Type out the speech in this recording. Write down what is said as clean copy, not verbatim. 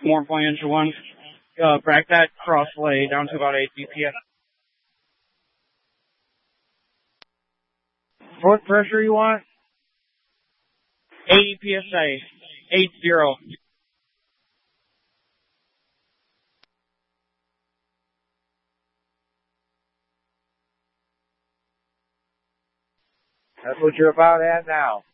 More flange 1. Brack that cross lay down to about 8 BPS. What pressure you want? 80 PSA. 80. That's what you're about at now.